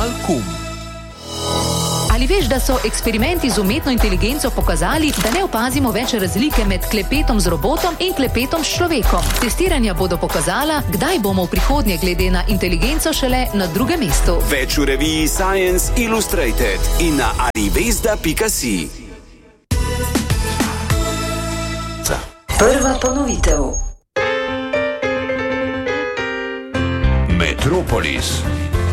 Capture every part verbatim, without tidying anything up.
Alkum. Ali veš, da so eksperimenti z umetno inteligenco pokazali, da ne opazimo več razlike med klepetom z robotom in klepetom s človekom? Testiranja bodo pokazala, kdaj bomo v prihodnje glede na inteligenco šele na drugem mestu. Več v reviji Science Illustrated in na arivezda pika si. Prva ponovitev. Metropolis.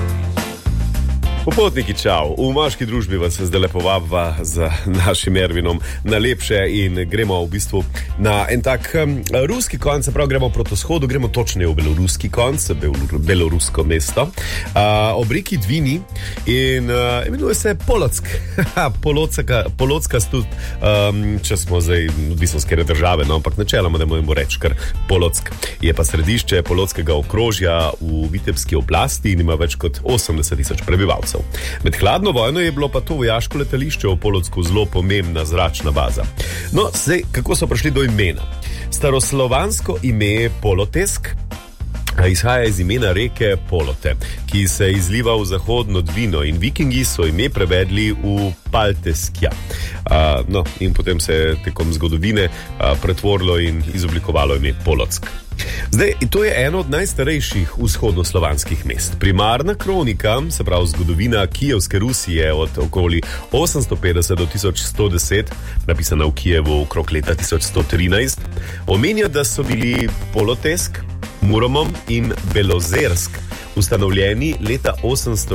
Popotniki, čau. V moški družbi vas zdaj lepo vabva z našim Ervinom na lepše in gremo v bistvu na en tak um, ruski konc, se pravi gremo proti vzhodu, gremo točneje v beloruski konc, bel, belorusko mesto, uh, ob reki Dvini in uh, imenuje se Polotsk. Polocka, Polocka stud, um, če smo zdaj odvisno z kere države, no, ampak načeloma ne moremo reči kar Polotsk. Je pa središče polotskega okrožja v Vitebski oblasti in ima več kot osemdeset tisoč prebivalcev. Med hladno vojno je bilo pa to vojaško letališče v Polocku zelo pomembna zračna baza. No, zdaj, kako so prišli do imena? Staroslovansko ime Polotesk izhaja iz imena reke Polote, ki se izliva v zahodno Dvino in vikingi so ime prevedli v Palteskja. Uh, no, in potem se je tekom zgodovine uh, pretvorilo in izoblikovalo ime Polotsk. Zdaj, to je eno od najstarejših vzhodnoslovanskih mest. Primarna kronika, se pravi zgodovina Kijevske Rusije od okoli osemsto petdeset do tisoč sto deset, napisana v Kijevu okrog leta tisoč sto trinajst, omenja, da so bili Polotesk, Muromom in Belozersk ustanovljeni leta osemsto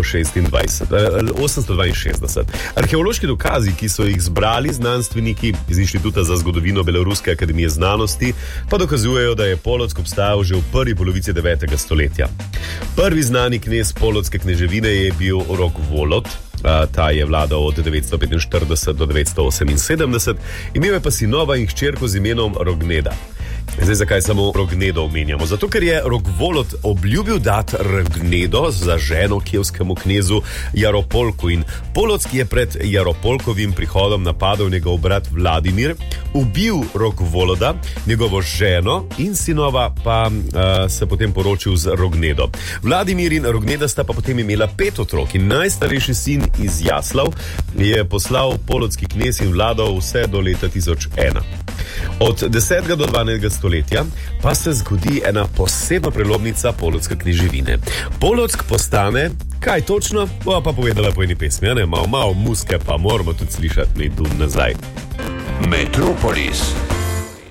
dvainšestdeset. Arheološki dokazi, ki so jih zbrali znanstveniki iz Inštituta za zgodovino Beloruske akademije znanosti, pa dokazujejo, da je Polotsk obstajal že v prvi polovici devetega stoletja. Prvi znani knez polotske kneževine je bil Rogvolod. Ta je vladal od devetsto petinštirideset do devetsto oseminsedemdeset, imel je pa sinova in hčerko z imenom Rogneda. Zdaj, zakaj samo Rognedo omenjamo? Zato, ker je Rogvolod obljubil dati Rognedo za ženo kijevskemu knezu Jaropolku in Polotsk je pred Jaropolkovim prihodom napadal njegov brat Vladimir, ubil Rogvoloda, njegovo ženo in sinova pa uh, se potem poročil z Rognedo. Vladimir in Rogneda sta pa potem imela pet otrok in najstarejši sin iz Jaslav je poslal polotski knez in vladal vse do leta tisoč ena. Od desetega do dvanajstega stoletja pa se zgodi ena posebna prelomnica polotske kneževine. Polotsk postane, kaj točno, bo pa povedala po eni pesmi, ne? Malo, malo muske pa moramo tudi slišati, mi tu nazaj. Metropolis.